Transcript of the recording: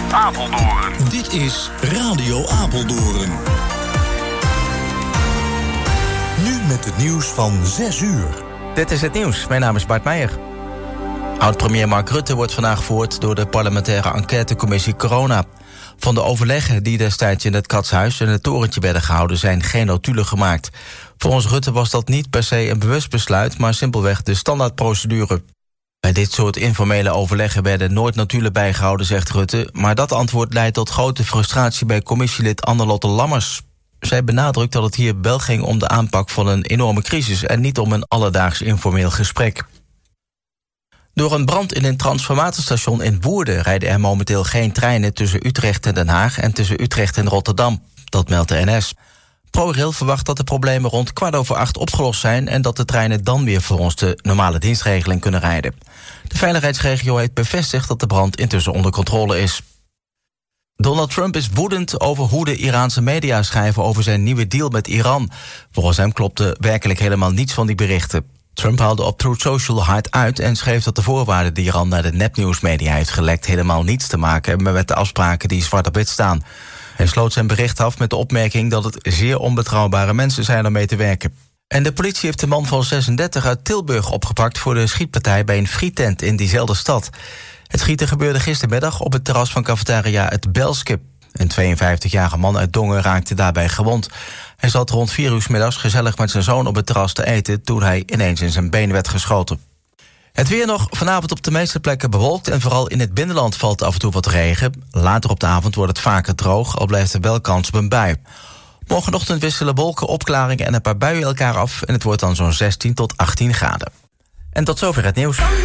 Apeldoorn. Dit is Radio Apeldoorn. Nu met het nieuws van 6 uur. Dit is het nieuws. Mijn naam is Bart Meijer. Oud-premier Mark Rutte wordt vandaag gehoord door de parlementaire enquêtecommissie Corona. Van de overleggen die destijds in het Katshuis en het torentje werden gehouden zijn geen notulen gemaakt. Volgens Rutte was dat niet per se een bewust besluit, maar simpelweg de standaardprocedure. Bij dit soort informele overleggen werden nooit notulen bijgehouden, zegt Rutte, maar dat antwoord leidt tot grote frustratie bij commissielid Anne-Lotte Lammers. Zij benadrukt dat het hier wel ging om de aanpak van een enorme crisis en niet om een alledaags informeel gesprek. Door een brand in een transformatorstation in Woerden rijden er momenteel geen treinen tussen Utrecht en Den Haag en tussen Utrecht en Rotterdam. Dat meldt de NS. ProRail verwacht dat de problemen rond 7:15 opgelost zijn en dat de treinen dan weer volgens de normale dienstregeling kunnen rijden. De veiligheidsregio heeft bevestigd dat de brand intussen onder controle is. Donald Trump is woedend over hoe de Iraanse media schrijven over zijn nieuwe deal met Iran. Volgens hem klopte werkelijk helemaal niets van die berichten. Trump haalde op Truth Social hard uit en schreef dat de voorwaarden die Iran naar de nepnieuwsmedia heeft gelekt helemaal niets te maken hebben met de afspraken die zwart op wit staan. Hij sloot zijn bericht af met de opmerking dat het zeer onbetrouwbare mensen zijn om mee te werken. En de politie heeft een man van 36 uit Tilburg opgepakt voor de schietpartij bij een frietent in diezelfde stad. Het schieten gebeurde gistermiddag op het terras van cafetaria Het Belske. Een 52-jarige man uit Dongen raakte daarbij gewond. Hij zat rond 4 uur 's middags gezellig met zijn zoon op het terras te eten toen hij ineens in zijn been werd geschoten. Het weer nog, vanavond op de meeste plekken bewolkt en vooral in het binnenland valt af en toe wat regen. Later op de avond wordt het vaker droog, al blijft er wel kans op een bui. Morgenochtend wisselen wolken, opklaringen en een paar buien elkaar af en het wordt dan zo'n 16 tot 18 graden. En tot zover het nieuws.